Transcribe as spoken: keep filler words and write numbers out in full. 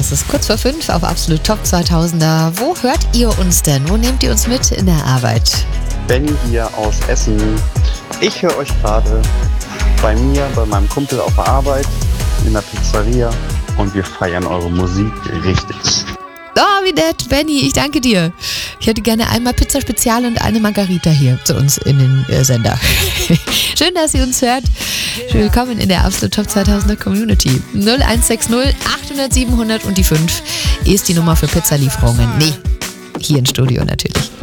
Es ist kurz vor fünf auf Absolut Top zweitausender. Wo hört ihr uns denn? Wo nehmt ihr uns mit in der Arbeit? Benny hier aus Essen. Ich höre euch gerade bei mir, bei meinem Kumpel auf der Arbeit, in der Pizzeria und wir feiern eure Musik richtig. Oh, wie nett, Benny, ich danke dir. Ich hätte gerne einmal Pizza Spezial und eine Margarita hier zu uns in den äh, Sender. Schön, dass ihr uns hört. Willkommen in der Absolut Top zweitausender Community. null eins sechs null achthundert siebenhundert und die fünf ist die Nummer für Pizzalieferungen. Nee, hier im Studio natürlich.